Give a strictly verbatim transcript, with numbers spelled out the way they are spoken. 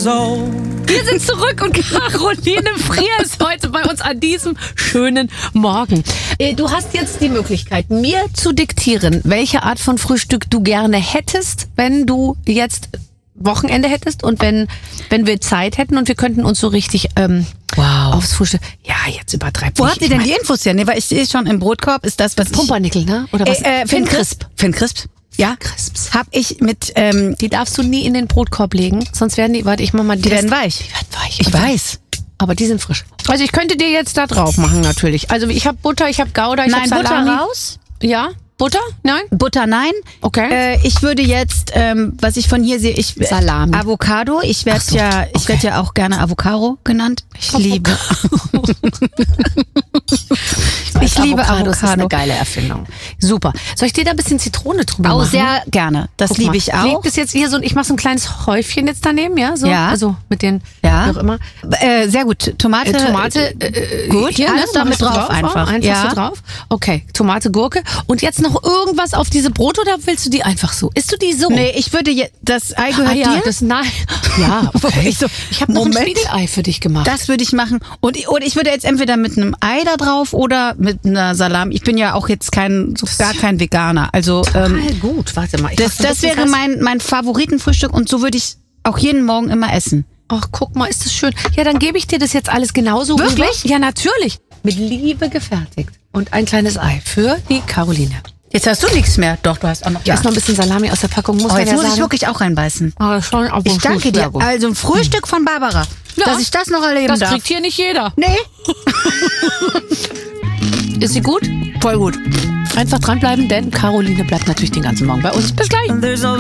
years old. Wir sind zurück und Caroline Frier ist heute bei uns an diesem schönen Morgen. Du hast jetzt die Möglichkeit, mir zu diktieren, welche Art von Frühstück du gerne hättest, wenn du jetzt Wochenende hättest und wenn wenn wir Zeit hätten und wir könnten uns so richtig ähm, wow. aufs Frühstück. Ja, jetzt übertreibt Wo nicht. habt ihr denn die Infos her? Nee, weil ich sehe schon im Brotkorb ist das, was ich... Pumpernickel, ne? Oder was? Äh, äh, Finn Crisp. Finn Crisp. Ja, Crisps. Hab ich mit... Ähm, Die darfst du nie in den Brotkorb legen, sonst werden die... Warte, ich mach mal die. die werden weich. Die werden weich. Ich weiß. Aber die sind frisch. Also ich könnte dir jetzt da drauf machen natürlich. Also ich habe Butter, ich habe Gouda, ich habe Nein, Salami. Butter raus. Ja? Butter? Nein? Butter nein. Okay. Äh, ich würde jetzt, ähm, was ich von hier sehe, ich Salami. Avocado. Ich werde so, ja, ich okay. werde ja auch gerne Avocado genannt. Ich liebe. Ich liebe Avocado. Das ist eine geile Erfindung. Super. Soll ich dir da ein bisschen Zitrone drüber Auch machen? sehr gerne. Das Guck liebe mal. ich auch. Liegt es jetzt hier so, ich mache so ein kleines Häufchen jetzt daneben, ja? So? Ja. Also mit den, Ja. wie auch immer. Äh, sehr gut. Tomate. Äh, Tomate, äh, gut. hier, Alles ne? damit Mach ich drauf, einfach. Einfach Ja. so drauf. Okay, Tomate, Gurke. Und jetzt noch irgendwas auf diese Brot oder willst du die einfach so? Isst du die so? Nee, ich würde jetzt, das Ei gehört Ah, ja, dir. das nein. Ja, okay. Ich so, Ich habe noch ein Moment. Spiegelei für dich gemacht. Das würde ich machen. Und oder ich würde jetzt entweder mit einem Ei da drauf oder mit einer Salami. Ich bin ja auch jetzt kein, so gar kein Veganer. Also ähm, Total gut. Warte mal. Ich das, mach ein das bisschen wäre Gas. mein, mein Favoritenfrühstück und so würde ich auch jeden Morgen immer essen. Ach, guck mal, ist das schön. Ja, dann gebe ich dir das jetzt alles genauso Wirklich? rüber. Ja, natürlich. Mit Liebe gefertigt. Und ein kleines Ei für die Caroline. Jetzt hast du nichts mehr. Doch, du hast auch noch. Da ist noch ein bisschen Salami aus der Packung, muss Oh, man jetzt ja muss sagen. ich wirklich auch reinbeißen. Ah, schon, aber Ich danke sehr dir. gut. Also ein Frühstück von Barbara. Ja. Dass ich das noch erleben Das darf. kriegt hier nicht jeder. Nee, Ist sie gut? voll gut. Einfach dranbleiben, denn Caroline bleibt natürlich den ganzen Morgen bei uns. Bis gleich. There's a